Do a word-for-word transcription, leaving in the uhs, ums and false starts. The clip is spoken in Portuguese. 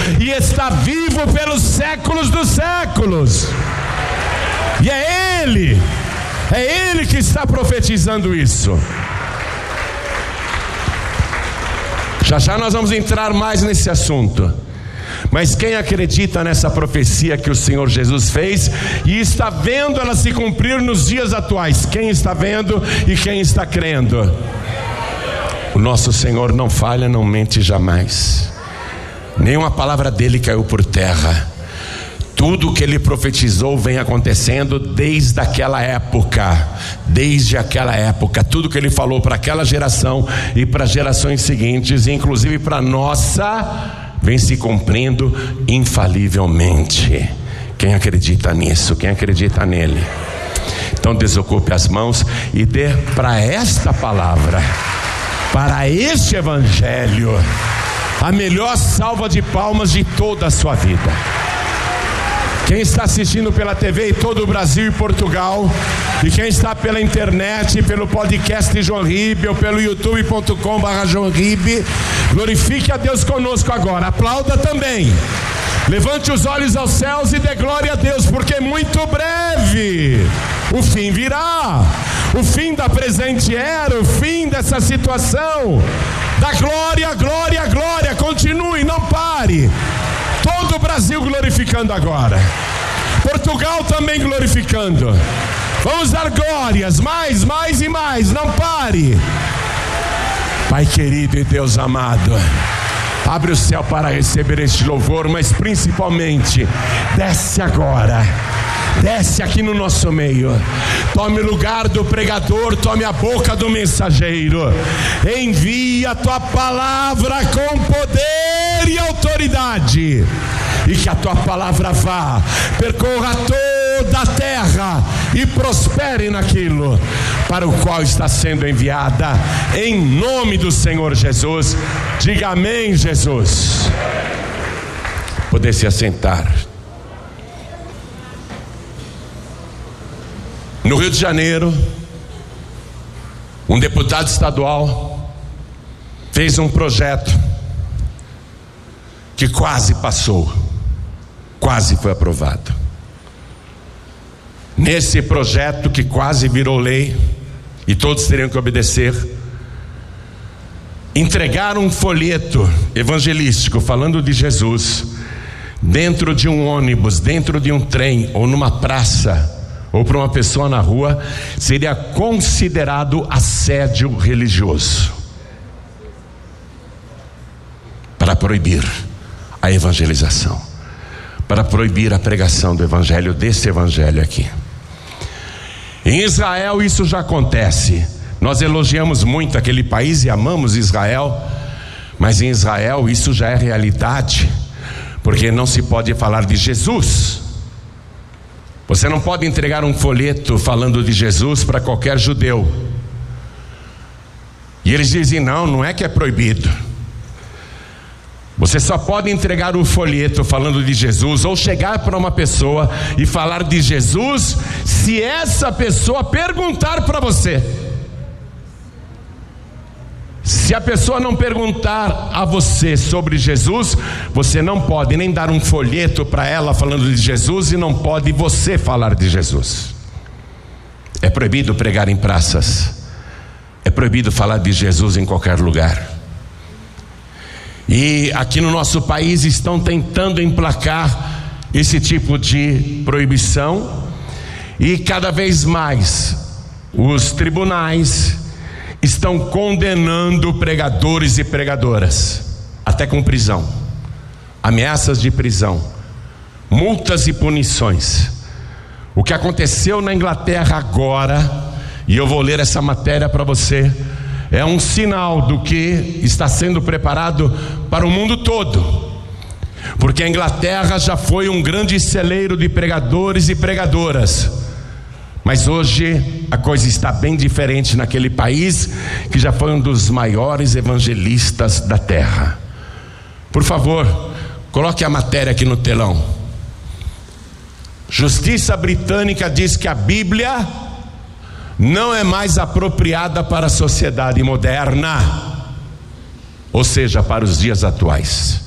e está vivo pelos séculos dos séculos. E é Ele, é Ele que está profetizando isso. Já já nós vamos entrar mais nesse assunto. Mas quem acredita nessa profecia que o Senhor Jesus fez e está vendo ela se cumprir nos dias atuais? Quem está vendo e quem está crendo? O nosso Senhor não falha, não mente jamais. Nenhuma palavra dele caiu por terra. Tudo o que ele profetizou vem acontecendo desde aquela época. Desde aquela época, tudo que ele falou para aquela geração e para gerações seguintes, inclusive para a nossa, vem se cumprindo infalivelmente. Quem acredita nisso? Quem acredita nele? Então desocupe as mãos e dê para esta palavra, para este evangelho, a melhor salva de palmas de toda a sua vida. Quem está assistindo pela T V em todo o Brasil e Portugal, e quem está pela internet, pelo podcast João Ribe, ou pelo youtube ponto com barra João Ribe, glorifique a Deus conosco agora, aplauda também, levante os olhos aos céus e dê glória a Deus, porque muito breve o fim virá, o fim da presente era, o fim dessa situação. Da glória, glória, glória, continue, não pare. Todo o Brasil glorificando agora, Portugal também glorificando. Vamos dar glórias, mais, mais e mais, não pare. Pai querido e Deus amado, abre o céu para receber este louvor, mas principalmente desce agora, desce aqui no nosso meio, tome o lugar do pregador, tome a boca do mensageiro, envia a tua palavra com poder e autoridade, e que a tua palavra vá, percorra toda a terra e prospere naquilo para o qual está sendo enviada, em nome do Senhor Jesus. Diga amém, Jesus. Poder se assentar. No Rio de Janeiro, um deputado estadual fez um projeto que quase passou, quase foi aprovado. Nesse projeto que quase virou lei e todos teriam que obedecer, entregaram um folheto evangelístico falando de Jesus dentro de um ônibus, dentro de um trem ou numa praça, ou para uma pessoa na rua, seria considerado assédio religioso, para proibir a evangelização, para proibir a pregação do evangelho, desse evangelho aqui. Em Israel isso já acontece. Nós elogiamos muito aquele país e amamos Israel, mas em Israel isso já é realidade, porque não se pode falar de Jesus. Você não pode entregar um folheto falando de Jesus para qualquer judeu. E eles dizem: não, não é que é proibido. Você só pode entregar um folheto falando de Jesus, ou chegar para uma pessoa e falar de Jesus, se essa pessoa perguntar para você. Se a pessoa não perguntar a você sobre Jesus, você não pode nem dar um folheto para ela falando de Jesus, e não pode você falar de Jesus. É proibido pregar em praças, é proibido falar de Jesus em qualquer lugar. E aqui no nosso país estão tentando emplacar esse tipo de proibição, e cada vez mais os tribunais estão condenando pregadores e pregadoras, até com prisão, ameaças de prisão, multas e punições. O que aconteceu na Inglaterra agora, e eu vou ler essa matéria para você, é um sinal do que está sendo preparado para o mundo todo, porque a Inglaterra já foi um grande celeiro de pregadores e pregadoras, mas hoje a coisa está bem diferente naquele país, que já foi um dos maiores evangelistas da terra. Por favor, coloque a matéria aqui no telão. Justiça britânica diz que a Bíblia não é mais apropriada para a sociedade moderna, ou seja, para os dias atuais.